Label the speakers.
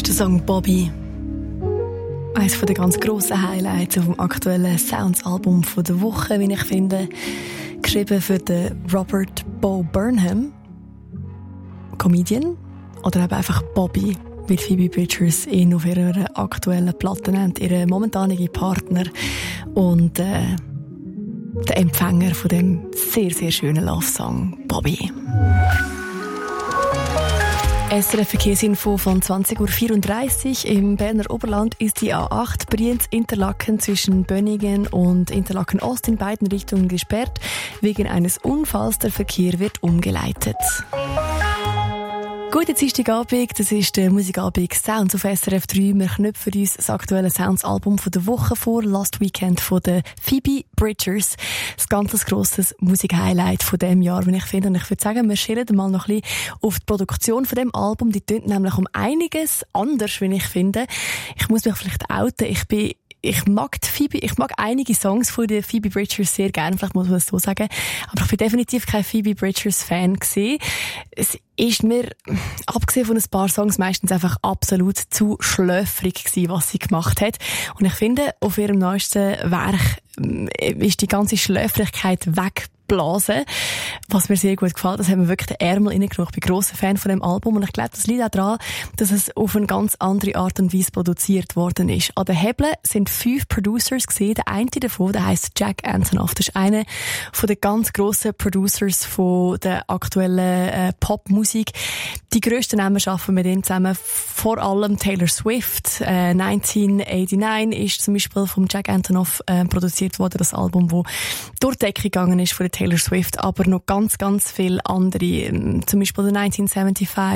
Speaker 1: ist der Song Bobby. Eines der ganz grossen Highlights auf dem aktuellen Sounds-Album der Woche, wie ich finde. Geschrieben für den Robert Bo Burnham, Comedian, oder eben einfach Bobby, wie Phoebe Bridgers ihn auf ihrer aktuellen Platte nennt, ihren momentanigen Partner und der Empfänger von dem sehr, sehr schönen Love-Song Bobby. SRF-Verkehrsinfo von 20.34 Uhr. Im Berner Oberland ist die A8 Brienz-Interlaken zwischen Bönigen und Interlaken-Ost in beiden Richtungen gesperrt. Wegen eines Unfalls, der Verkehr wird umgeleitet. Guten Dienstagabend, das ist der Musikabend Sounds auf SRF 3. Wir knüpfen uns das aktuelle Sounds-Album der Woche vor, Last Weekend von der Phoebe Bridgers. Das ganz grosses Musik-Highlight von diesem Jahr, wenn ich finde. Und ich würde sagen, wir schildern mal noch ein bisschen auf die Produktion von dem Album. Die tönt nämlich um einiges anders, wenn ich finde. Ich muss mich vielleicht outen. Ich mag einige Songs von der Phoebe Bridgers sehr gerne, vielleicht muss man das so sagen. Aber ich bin definitiv kein Phoebe Bridgers Fan gewesen. Es ist mir, abgesehen von ein paar Songs, meistens einfach absolut zu schläfrig gewesen, was sie gemacht hat. Und ich finde, auf ihrem neuesten Werk ist die ganze Schläfrigkeit weggeblasen. Was mir sehr gut gefällt, das haben wir wirklich den Ärmel reingenommen. Ich bin grosser Fan von dem Album und ich glaube, das liegt auch daran, dass es auf eine ganz andere Art und Weise produziert worden ist. An den Hebeln sind 5 Producers gesehen. Der eine davon, der heisst Jack Antonoff. Das ist einer von den ganz grossen Producers von der aktuellen Popmusik. Die grössten Namen arbeiten mit ihm zusammen. Vor allem Taylor Swift. 1989 ist zum Beispiel vom Jack Antonoff produziert worden, das Album, das durch die Decke gegangen ist von der Taylor Swift, aber noch ganz, ganz viele andere. Zum Beispiel der 1975